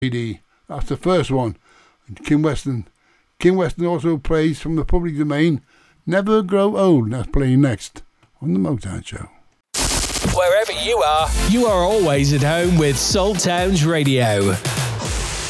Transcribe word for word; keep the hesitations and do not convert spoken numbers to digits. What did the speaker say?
C D. That's the first one. And Kim Weston. Kim Weston also plays from the public domain Never Grow Old. And that's playing next on the Motown Show. Wherever you are, you are always at home with Soul Towns Radio.